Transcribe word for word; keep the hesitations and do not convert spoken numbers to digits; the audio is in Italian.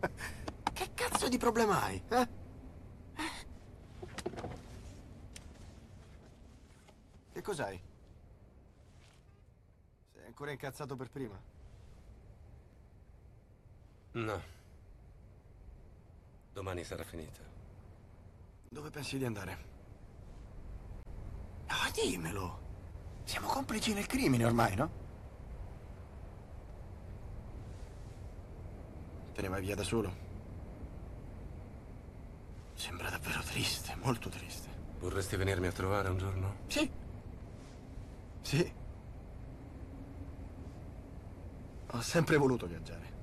Che cazzo di problema hai, eh? Che cos'hai? Sei ancora incazzato per prima? No. Domani sarà finita. Dove pensi di andare? Ah, dimmelo! Siamo complici nel crimine ormai, no? Te ne vai via da solo? Sembra davvero triste, molto triste. Vorresti venirmi a trovare un giorno? Sì. Sì. Ho sempre voluto viaggiare.